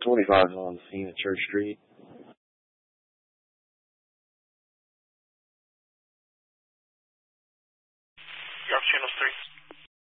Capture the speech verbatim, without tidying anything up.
twenty-five is on the scene at Church Street. You're up channel three.